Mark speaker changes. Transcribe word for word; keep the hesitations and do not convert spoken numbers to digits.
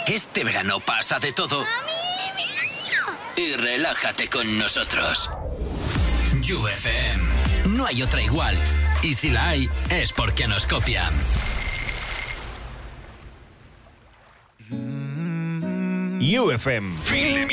Speaker 1: Este verano pasa de todo y relájate con nosotros. U F M. No hay otra igual. Y si la hay, es porque nos copian.
Speaker 2: U F M.